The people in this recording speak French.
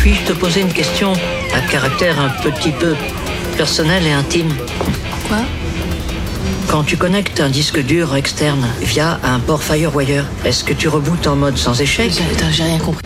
Puis-je te poser une question à caractère un petit peu personnel et intime? Quoi? Quand tu connectes un disque dur externe via un port FireWire, est-ce que tu rebootes en mode sans échec? J'ai rien compris.